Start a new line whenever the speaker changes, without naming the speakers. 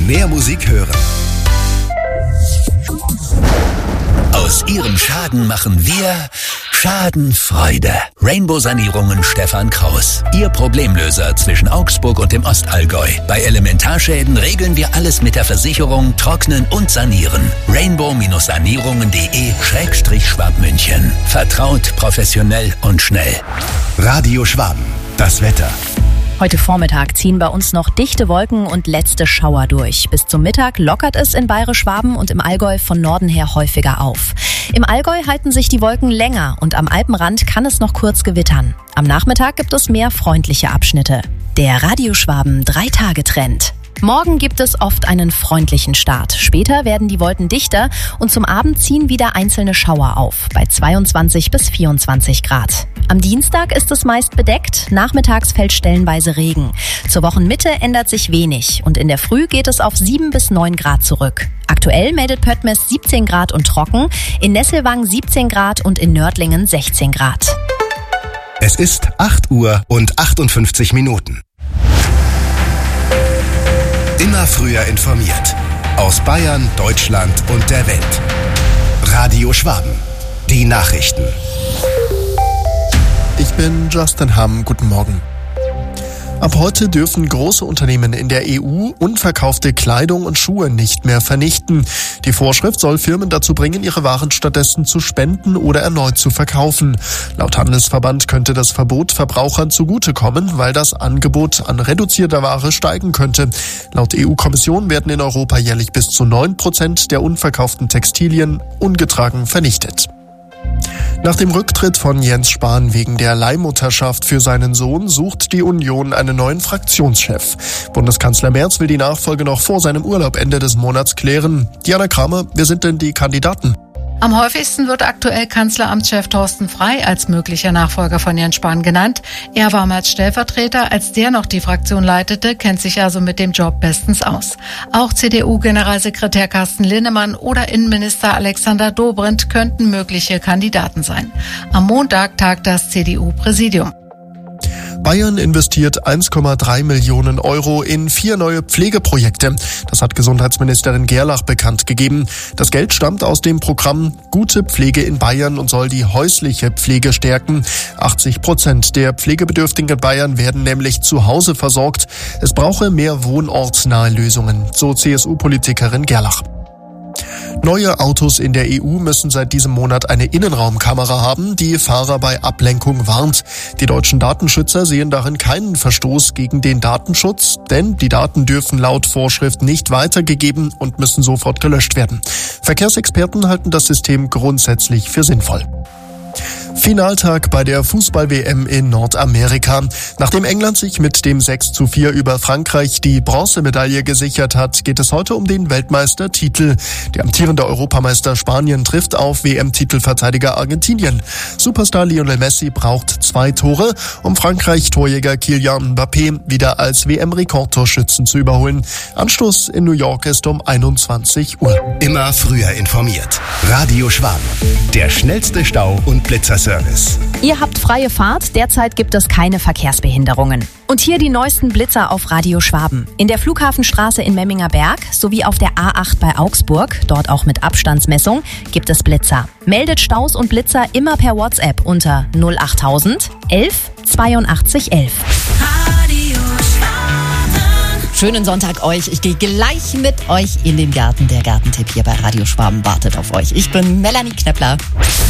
Mehr Musik hören. Aus Ihrem Schaden machen wir Schadenfreude. Rainbow Sanierungen Stefan Kraus. Ihr Problemlöser zwischen Augsburg und dem Ostallgäu. Bei Elementarschäden regeln wir alles mit der Versicherung, trocknen und sanieren. rainbow-sanierungen.de/Schwabmünchen. Vertraut, professionell und schnell. Radio Schwaben. Das Wetter.
Heute Vormittag ziehen bei uns noch dichte Wolken und letzte Schauer durch. Bis zum Mittag lockert es in Bayerisch-Schwaben und im Allgäu von Norden her häufiger auf. Im Allgäu halten sich die Wolken länger und am Alpenrand kann es noch kurz gewittern. Am Nachmittag gibt es mehr freundliche Abschnitte. Der Radio Schwaben 3-Tage-Trend. Morgen gibt es oft einen freundlichen Start. Später werden die Wolken dichter und zum Abend ziehen wieder einzelne Schauer auf, bei 22 bis 24 Grad. Am Dienstag ist es meist bedeckt, nachmittags fällt stellenweise Regen. Zur Wochenmitte ändert sich wenig und in der Früh geht es auf 7 bis 9 Grad zurück. Aktuell meldet Pöttmes 17 Grad und trocken, in Nesselwang 17 Grad und in Nördlingen 16 Grad.
Es ist 8 Uhr und 58 Minuten. Immer früher informiert. Aus Bayern, Deutschland und der Welt. Radio Schwaben. Die Nachrichten.
Ich bin Justin Hamm. Guten Morgen. Ab heute dürfen große Unternehmen in der EU unverkaufte Kleidung und Schuhe nicht mehr vernichten. Die Vorschrift soll Firmen dazu bringen, ihre Waren stattdessen zu spenden oder erneut zu verkaufen. Laut Handelsverband könnte das Verbot Verbrauchern zugutekommen, weil das Angebot an reduzierter Ware steigen könnte. Laut EU-Kommission werden in Europa jährlich bis zu 9% der unverkauften Textilien ungetragen vernichtet. Nach dem Rücktritt von Jens Spahn wegen der Leihmutterschaft für seinen Sohn sucht die Union einen neuen Fraktionschef. Bundeskanzler Merz will die Nachfolge noch vor seinem Urlaub Ende des Monats klären. Diana Kramer, wer sind denn die Kandidaten?
Am häufigsten wird aktuell Kanzleramtschef Thorsten Frey als möglicher Nachfolger von Jens Spahn genannt. Er war als Stellvertreter, als der noch die Fraktion leitete, kennt sich also mit dem Job bestens aus. Auch CDU-Generalsekretär Carsten Linnemann oder Innenminister Alexander Dobrindt könnten mögliche Kandidaten sein. Am Montag tagt das CDU-Präsidium.
Bayern investiert 1,3 Millionen Euro in 4 neue Pflegeprojekte. Das hat Gesundheitsministerin Gerlach bekannt gegeben. Das Geld stammt aus dem Programm Gute Pflege in Bayern und soll die häusliche Pflege stärken. 80% der Pflegebedürftigen in Bayern werden nämlich zu Hause versorgt. Es brauche mehr wohnortsnahe Lösungen, so CSU-Politikerin Gerlach. Neue Autos in der EU müssen seit diesem Monat eine Innenraumkamera haben, die Fahrer bei Ablenkung warnt. Die deutschen Datenschützer sehen darin keinen Verstoß gegen den Datenschutz, denn die Daten dürfen laut Vorschrift nicht weitergegeben und müssen sofort gelöscht werden. Verkehrsexperten halten das System grundsätzlich für sinnvoll. Finaltag bei der Fußball-WM in Nordamerika. Nachdem England sich mit dem 6:4 über Frankreich die Bronzemedaille gesichert hat, geht es heute um den Weltmeistertitel. Der amtierende Europameister Spanien trifft auf WM-Titelverteidiger Argentinien. Superstar Lionel Messi braucht 2 Tore, um Frankreich-Torjäger Kylian Mbappé wieder als WM-Rekordtorschützen zu überholen. Anstoß in New York ist um 21 Uhr.
Immer früher informiert. Radio Schwaben. Der schnellste Stau- und Blitzerservice.
Ihr habt freie Fahrt, derzeit gibt es keine Verkehrsbehinderungen. Und hier die neuesten Blitzer auf Radio Schwaben. In der Flughafenstraße in Memminger Berg sowie auf der A8 bei Augsburg, dort auch mit Abstandsmessung, gibt es Blitzer. Meldet Staus und Blitzer immer per WhatsApp unter 08000 11 82 11.
Radio Schwaben. Schönen Sonntag euch. Ich gehe gleich mit euch in den Garten. Der Gartentipp hier bei Radio Schwaben wartet auf euch. Ich bin Melanie Knepler.